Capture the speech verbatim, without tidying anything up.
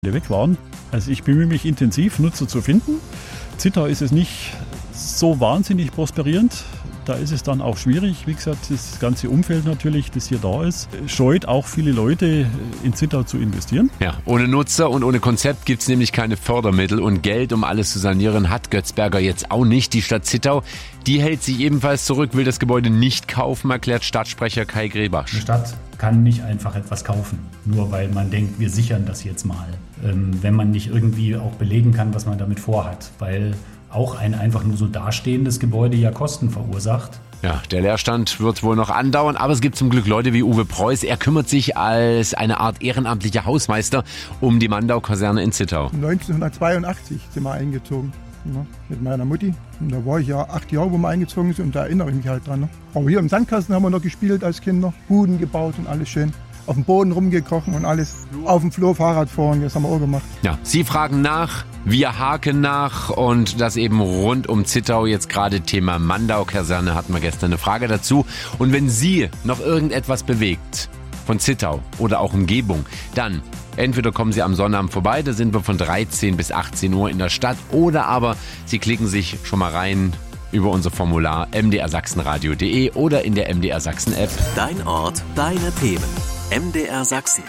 weg waren. Also ich bemühe mich intensiv, Nutzer zu finden. Zittau ist es nicht so wahnsinnig prosperierend. Da ist es dann auch schwierig. Wie gesagt, das ganze Umfeld natürlich, das hier da ist, scheut auch viele Leute, in Zittau zu investieren. Ja, ohne Nutzer und ohne Konzept gibt es nämlich keine Fördermittel. Und Geld, um alles zu sanieren, hat Götzberger jetzt auch nicht. Die Stadt Zittau, die hält sich ebenfalls zurück, will das Gebäude nicht kaufen, erklärt Stadtsprecher Kai Grebasch. Eine Stadt kann nicht einfach etwas kaufen, nur weil man denkt, wir sichern das jetzt mal. Ähm, wenn man nicht irgendwie auch belegen kann, was man damit vorhat. Weil auch ein einfach nur so dastehendes Gebäude ja Kosten verursacht. Ja, der Leerstand wird wohl noch andauern, aber es gibt zum Glück Leute wie Uwe Preuß. Er kümmert sich als eine Art ehrenamtlicher Hausmeister um die Mandau-Kaserne in Zittau. neunzehnhundertzweiundachtzig sind wir eingezogen, ne, mit meiner Mutti. Und da war ich ja acht Jahre, wo wir eingezogen sind, und da erinnere ich mich halt dran. Ne. Aber hier im Sandkasten haben wir noch gespielt als Kinder, Buden gebaut und alles schön. Auf dem Boden rumgekrochen und alles. Auf dem Flur Fahrrad fahren, das haben wir auch gemacht. Ja, Sie fragen nach, wir haken nach, und das eben rund um Zittau. Jetzt gerade Thema Mandau-Kaserne, hatten wir gestern eine Frage dazu. Und wenn Sie noch irgendetwas bewegt von Zittau oder auch Umgebung, dann entweder kommen Sie am Sonnabend vorbei, da sind wir von dreizehn bis achtzehn Uhr in der Stadt, oder aber Sie klicken sich schon mal rein über unser Formular m d r sachsenradio punkt d e oder in der M D R Sachsen App. Dein Ort, deine Themen. M D R Sachsen.